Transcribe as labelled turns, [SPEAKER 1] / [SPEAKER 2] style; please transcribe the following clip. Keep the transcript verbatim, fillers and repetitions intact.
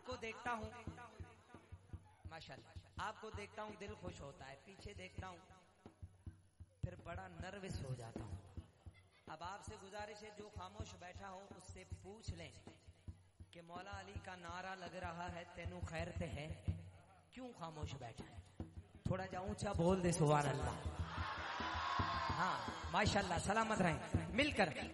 [SPEAKER 1] आपको देखता हूं माशाल्लाह, आपको देखता हूं दिल खुश होता है, पीछे देखता हूं फिर बड़ा नर्वस हो जाता हूं। अब आपसे गुजारिश है जो खामोश बैठा हो उससे पूछ लें कि मौला अली का नारा लग रहा है तेनू खैर ते है, क्यों खामोश बैठा है? थोड़ा जा ऊंचा बोल दे सुभान अल्लाह। हाँ माशाल्लाह, सलामत रहें मिलकर।